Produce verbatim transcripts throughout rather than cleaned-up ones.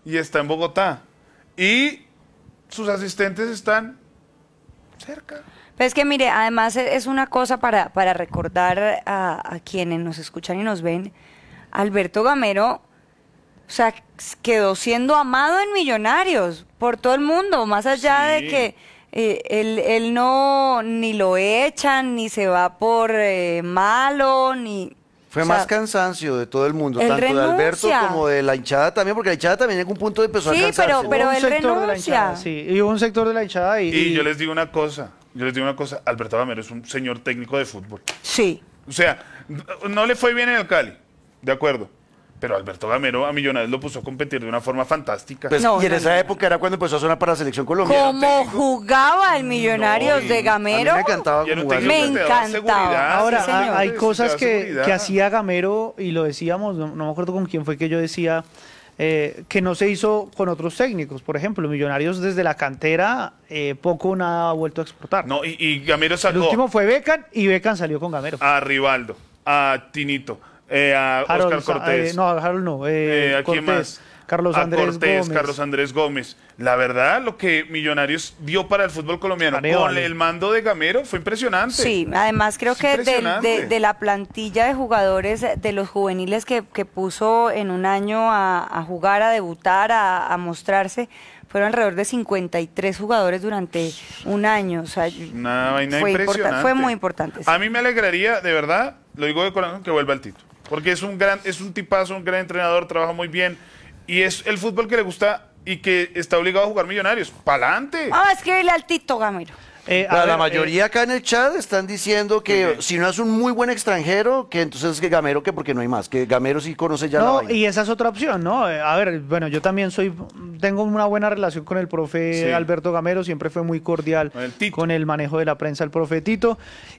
y está en Bogotá. Y sus asistentes están cerca. Pues es que mire, además es una cosa para, para recordar a, a quienes nos escuchan y nos ven. Alberto Gamero, o sea, quedó siendo amado en Millonarios por todo el mundo, más allá Sí. de que eh, él, él no ni lo echan, ni se va por eh, malo, ni... Fue o sea, más cansancio de todo el mundo, él tanto de Alberto renuncia. como de la hinchada también, porque la hinchada también en algún punto empezó a Sí, cansarse. pero- ¿no? pero- Hubo un él sector de la renuncia. hinchada, sí, y hubo un sector de la hinchada y, Y, y- yo les digo una cosa, yo les digo una cosa, Alberto Gamero es un señor técnico de fútbol. sí. O sea, no le fue bien en el Cali, de acuerdo. Pero Alberto Gamero a Millonarios lo puso a competir de una forma fantástica. Pues, No, y en no, esa no. época era cuando empezó a sonar para la selección colombiana. Como jugaba el Millonarios No, y de a mí me Gamero, A mí me encantaba Y era un jugar. técnico Me que te daba encantaba. seguridad, Ahora, sí, ha- señor. hay te cosas daba que, seguridad. que hacía Gamero, y lo decíamos, no, no me acuerdo con quién fue que yo decía, eh, que no se hizo con otros técnicos. Por ejemplo, Millonarios desde la cantera, eh, poco o nada ha vuelto a exportar. No, y, y Gamero El sacó último fue Beckham, y Beckham salió con Gamero. a Rivaldo, a Tinito, eh, a Harold, Oscar Cortés. eh, no, Harold no, eh, Eh, ¿a quién Cortés, más? Carlos A Andrés Cortés, Gómez. Carlos Andrés Gómez. La verdad, lo que Millonarios dio para el fútbol colombiano Areola. con el mando de Gamero fue impresionante. sí, además creo Es que del- impresionante. de, de la plantilla de jugadores, de los juveniles que, que puso en un año a, a jugar, a debutar, a, a mostrarse, fueron alrededor de cincuenta y tres jugadores durante un año. O sea, Una vaina fue, importa- impresionante. fue muy importante. sí. A mí me alegraría, de verdad, lo digo de corazón, que vuelva el Tito. Porque es un gran, es un tipazo, un gran entrenador, trabaja muy bien. Y es el fútbol que le gusta y que está obligado a jugar Millonarios. ¡Pa'lante! Vamos a escribirle al Tito Gamero. Eh, a Para la ver, mayoría acá en el chat están diciendo que Ok. si no es un muy buen extranjero, que entonces que Gamero, que porque no hay más, que Gamero sí conoce ya la No, vaina. y esa es otra opción, ¿no? Eh, A ver, bueno, yo también soy, tengo una buena relación con el profe Sí. Alberto Gamero, siempre fue muy cordial Con el Tito. con el manejo de la prensa, el profe Tito.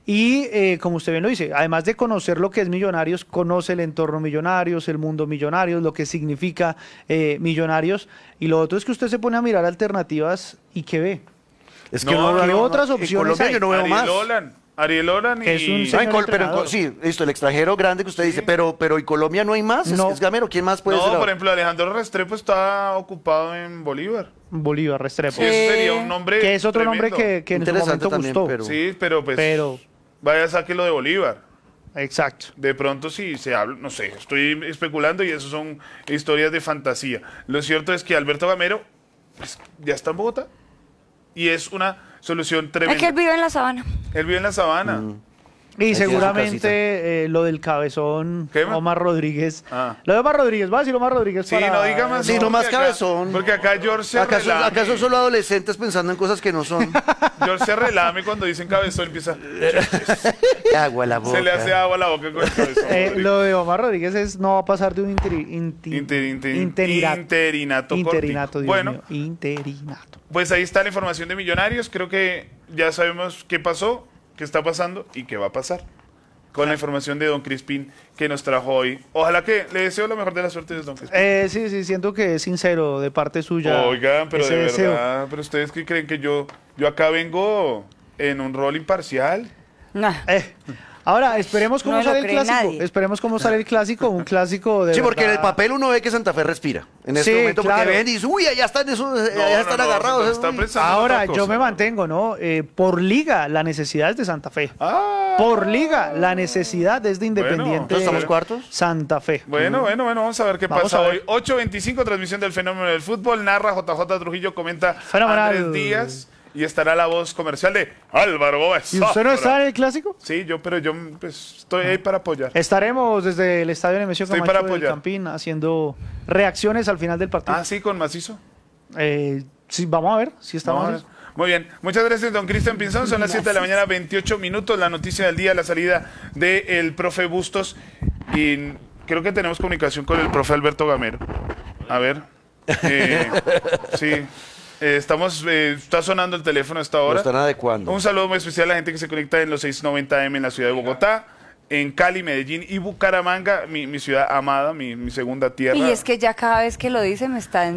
Y eh, como usted bien lo dice, además de conocer lo que es Millonarios, conoce el entorno Millonarios, el mundo Millonarios, lo que significa eh, Millonarios. Y lo otro es que usted se pone a mirar alternativas y ¿qué ve? Es No, que uno- ¿qué uno- otras en opciones Colombia hay? yo no veo Ariel más. Olan. Ariel Olan y... Es un No, en señor Col- pero en entrenador. Col- sí, listo, el extranjero grande que usted dice, pero, pero en Colombia no hay más, es, No. es Gamero, ¿quién más puede No, ser? por ejemplo, Alejandro Restrepo está ocupado en Bolívar. Bolívar, Restrepo. Sí, eso sería un nombre Que es otro tremendo. nombre que, que en su Interesante momento también, gustó. pero- Sí, pero pues... Pero- Vaya, sáquelo de Bolívar. Exacto. De pronto sí se habla, no sé, estoy especulando y eso son historias de fantasía. Lo cierto es que Alberto Gamero pues, ya está en Bogotá y es una solución Es tremenda. que él vive en la sabana. Él vive en la sabana. Y tiene su casita. seguramente eh, lo del cabezón, ¿Qué más? Omar Rodríguez. Ah. Lo de Omar Rodríguez, va a decir Omar Rodríguez. Sí, para- no diga más. Sí, no más porque acá- cabezón. Porque acá George se ¿Acaso, relame. ¿Acaso solo adolescentes pensando en cosas que no son? George se relame cuando dicen cabezón, empieza... Agua a la boca. Se le hace agua a la boca con el cabezón. Eh, lo de Omar Rodríguez es no va a pasar de un interi- inti- Inter- inter- interinato. interinato Interinato, cortico. Dios Bueno. mío, interinato. Pues ahí está la información de Millonarios. Creo que ya sabemos qué pasó, qué está pasando y qué va a pasar. Con la información de Don Crispín que nos trajo hoy. Ojalá que le deseo lo mejor de las suertes, Don Crispín. Eh, sí, sí, siento que es sincero de parte suya. Oigan, pero ese de deseo. verdad, pero ustedes qué creen que yo, yo acá vengo en un rol imparcial. Nah. Eh, ahora, esperemos cómo No lo sale el cree clásico. nadie. Esperemos cómo sale el clásico, un clásico de Sí, porque en el verdad. papel uno ve que Santa Fe respira. En este Sí, momento, claro. porque ven y dicen, uy, allá están, esos, allá no, están no, agarrados. está uy. pensando en Ahora, otra yo cosa. me mantengo, ¿no? Eh, por liga, la necesidad es de Santa Fe. Ah, Por liga, la necesidad es de Independiente. entonces ¿estamos cuartos? Santa Fe. Bueno, bueno, bueno, vamos a ver qué Vamos pasa a ver. hoy. ocho veinticinco, transmisión del fenómeno del fútbol. Narra J J Trujillo, comenta Fenomenal. Andrés Díaz y estará la voz comercial de Álvaro Gómez. ¿Y usted no está en el clásico? Sí, yo, pero yo pues, estoy ahí para apoyar. Estaremos desde el estadio Nemesio Estoy Camacho para del apoyar. Campín haciendo reacciones al final del partido. Ah, sí, con macizo. Eh, sí, vamos a ver si estamos. Vamos a ver. Muy bien, muchas gracias, don Cristian Pinzón. Son las siete de la mañana, veintiocho minutos. La noticia del día, la salida del profe Bustos. Y creo que tenemos comunicación con el profe Alberto Gamero. A ver. Eh, sí. Eh, estamos, eh, está sonando el teléfono a esta Lo hora. están adecuando. Un saludo muy especial a la gente que se conecta en los seiscientos noventa M en la ciudad de Bogotá, en Cali, Medellín y Bucaramanga, mi, mi ciudad amada, mi, mi segunda tierra. Y es que ya cada vez que lo dice me está